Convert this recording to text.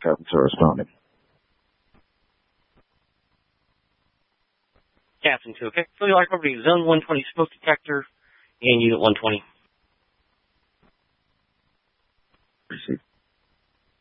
Captain Sir responding. Captain 2, okay. So you are covering Zone 120 smoke detector in Unit 120. Receive.